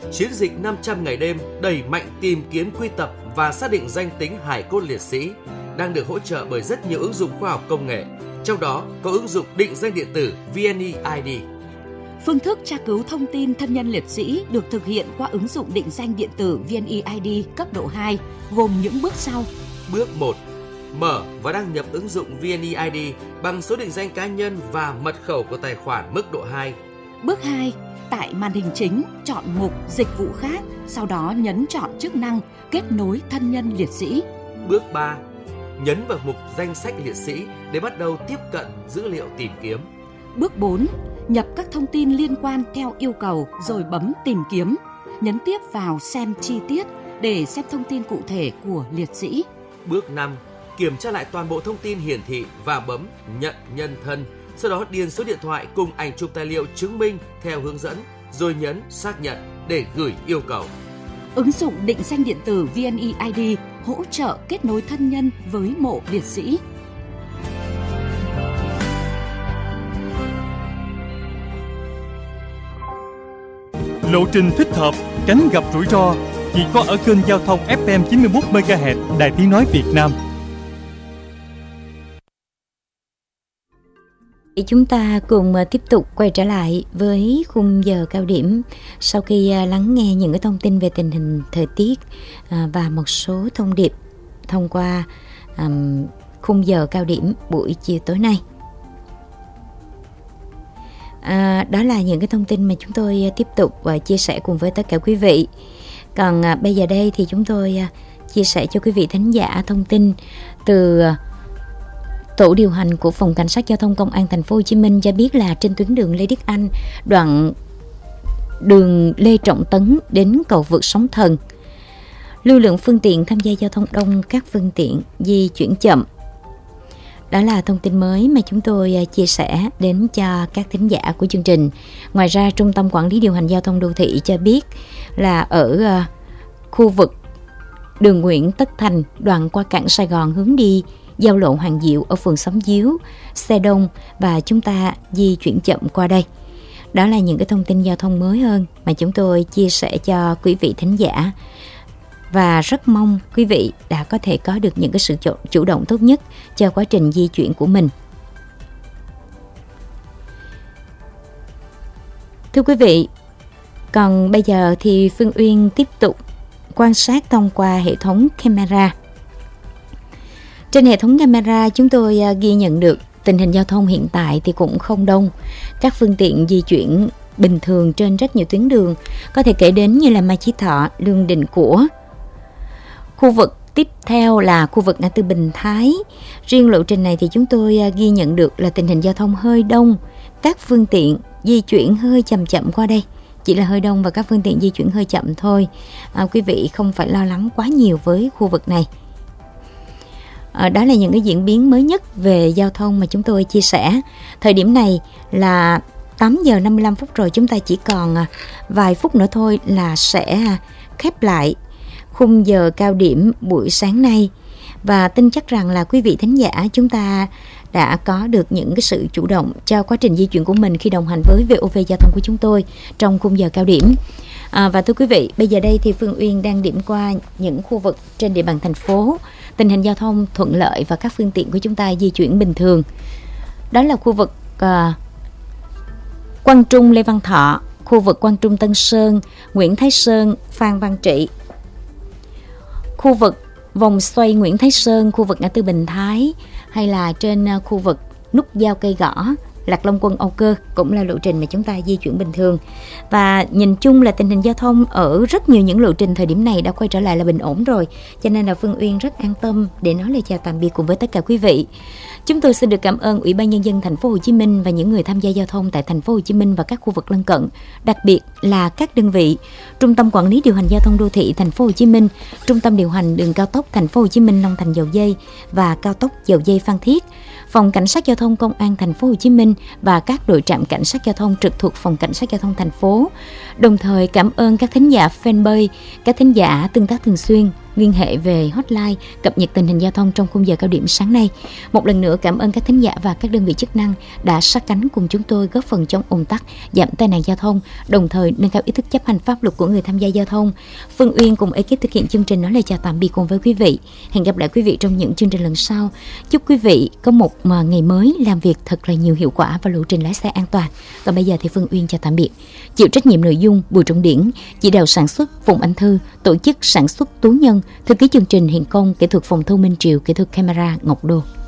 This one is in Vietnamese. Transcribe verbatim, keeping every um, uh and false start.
Chiến dịch năm trăm ngày đêm đẩy mạnh tìm kiếm, quy tập và xác định danh tính hài cốt liệt sĩ đang được hỗ trợ bởi rất nhiều ứng dụng khoa học công nghệ, trong đó có ứng dụng định danh điện tử vê en e i đê. Phương thức tra cứu thông tin thân nhân liệt sĩ được thực hiện qua ứng dụng định danh điện tử vê en e i đê cấp độ hai, gồm những bước sau. Bước một. Mở và đăng nhập ứng dụng vê en e i đê bằng số định danh cá nhân và mật khẩu của tài khoản mức độ hai. Bước hai. Tại màn hình chính, chọn mục Dịch vụ khác, sau đó nhấn chọn chức năng Kết nối thân nhân liệt sĩ. Bước ba. Nhấn vào mục Danh sách liệt sĩ để bắt đầu tiếp cận dữ liệu tìm kiếm. Bước bốn. Nhập các thông tin liên quan theo yêu cầu rồi bấm Tìm kiếm. Nhấn tiếp vào Xem chi tiết để xem thông tin cụ thể của liệt sĩ. Bước năm. Kiểm tra lại toàn bộ thông tin hiển thị và bấm Nhận nhân thân. Sau đó điền số điện thoại cùng ảnh chụp tài liệu chứng minh theo hướng dẫn, rồi nhấn Xác nhận để gửi yêu cầu. Ứng dụng định danh điện tử vê en e i đê hỗ trợ kết nối thân nhân với mộ liệt sĩ. Lộ trình thích hợp, tránh gặp rủi ro chỉ có ở kênh giao thông ép em chín mươi mốt mê ga héc Đài Tiếng nói Việt Nam. Chúng ta cùng tiếp tục quay trở lại với khung giờ cao điểm sau khi lắng nghe những cái thông tin về tình hình thời tiết và một số thông điệp thông qua um, khung giờ cao điểm buổi chiều tối nay. À, đó là những cái thông tin mà chúng tôi tiếp tục uh, chia sẻ cùng với tất cả quý vị. Còn uh, bây giờ đây thì chúng tôi uh, chia sẻ cho quý vị thính giả thông tin từ uh, Tổ điều hành của Phòng Cảnh sát Giao thông Công an Thành phố Hồ Chí Minh cho biết là trên tuyến đường Lê Đức Anh, đoạn đường Lê Trọng Tấn đến cầu vượt Sóng Thần, lưu lượng phương tiện tham gia giao thông đông, các phương tiện di chuyển chậm. Đó là thông tin mới mà chúng tôi chia sẻ đến cho các thính giả của chương trình. Ngoài ra, Trung tâm Quản lý Điều hành Giao thông Đô thị cho biết là ở khu vực đường Nguyễn Tất Thành, đoạn qua cảng Sài Gòn hướng đi giao lộ Hoàng Diệu ở phường Xóm Díu, xe đông và chúng ta di chuyển chậm qua đây. Đó là những cái thông tin giao thông mới hơn mà chúng tôi chia sẻ cho quý vị thính giả. Và rất mong quý vị đã có thể có được những cái sự chủ động tốt nhất cho quá trình di chuyển của mình. Thưa quý vị, còn bây giờ thì Phương Uyên tiếp tục quan sát thông qua hệ thống camera. Trên hệ thống camera chúng tôi ghi nhận được tình hình giao thông hiện tại thì cũng không đông. Các phương tiện di chuyển bình thường trên rất nhiều tuyến đường, có thể kể đến như là Mai Chí Thọ, Lương Định Của. Khu vực tiếp theo là khu vực ngã tư Bình Thái. Riêng lộ trình này thì chúng tôi ghi nhận được là tình hình giao thông hơi đông. Các phương tiện di chuyển hơi chậm chậm qua đây. Chỉ là hơi đông và các phương tiện di chuyển hơi chậm thôi. À, quý vị không phải lo lắng quá nhiều với khu vực này. À, đó là những cái diễn biến mới nhất về giao thông mà chúng tôi chia sẻ. Thời điểm này là tám giờ năm mươi lăm phút rồi, chúng ta chỉ còn vài phút nữa thôi là sẽ khép lại khung giờ cao điểm buổi sáng nay. Và tin chắc rằng là quý vị thính giả chúng ta đã có được những cái sự chủ động cho quá trình di chuyển của mình khi đồng hành với vê o vê Giao thông của chúng tôi trong khung giờ cao điểm. À, và thưa quý vị, bây giờ đây thì Phương Uyên đang điểm qua những khu vực trên địa bàn thành phố, tình hình giao thông thuận lợi và các phương tiện của chúng ta di chuyển bình thường. Đó là khu vực uh, Quang Trung Lê Văn Thọ, khu vực Quang Trung Tân Sơn, Nguyễn Thái Sơn, Phan Văn Trị, khu vực vòng xoay Nguyễn Thái Sơn, khu vực ngã tư Bình Thái, hay là trên uh, khu vực nút giao Cây Gõ, Lạc Long Quân, Âu Cơ cũng là lộ trình mà chúng ta di chuyển bình thường. Và nhìn chung là tình hình giao thông ở rất nhiều những lộ trình thời điểm này đã quay trở lại là bình ổn rồi, cho nên là Phương Uyên rất an tâm để nói lời chào tạm biệt cùng với tất cả quý vị. Chúng tôi xin được cảm ơn Ủy ban Nhân dân Thành phố Hồ Chí Minh và những người tham gia giao thông tại Thành phố Hồ Chí Minh và các khu vực lân cận, đặc biệt là các đơn vị Trung tâm Quản lý Điều hành Giao thông Đô thị Thành phố Hồ Chí Minh, Trung tâm Điều hành Đường cao tốc Thành phố Hồ Chí Minh Long Thành Dầu Dây và cao tốc Dầu Dây Phan Thiết, Phòng Cảnh sát Giao thông Công an Thành phố Hồ Chí Minh và các đội trạm cảnh sát giao thông trực thuộc Phòng Cảnh sát Giao thông thành phố. Đồng thời cảm ơn các thính giả fanpage, các thính giả tương tác thường xuyên liên hệ về hotline cập nhật tình hình giao thông trong khung giờ cao điểm sáng nay. Một lần nữa cảm ơn các thính giả và các đơn vị chức năng đã sát cánh cùng chúng tôi góp phần chống ùn tắc, giảm tai nạn giao thông, đồng thời nâng cao ý thức chấp hành pháp luật của người tham gia giao thông. Phương Uyên cùng ekip thực hiện chương trình nói lời chào tạm biệt cùng với quý vị. Hẹn gặp lại quý vị trong những chương trình lần sau. Chúc quý vị có một ngày mới làm việc thật là nhiều hiệu quả và lộ trình lái xe an toàn. Còn bây giờ thì Phương Uyên chào tạm biệt. Chịu trách nhiệm nội dung Bùi Trọng Điển, chỉ đạo sản xuất Phùng Anh Thư, tổ chức sản xuất Tú Nhân, thư ký chương trình Hiền Công, kỹ thuật phòng thu Minh Triều, kỹ thuật camera Ngọc Đô.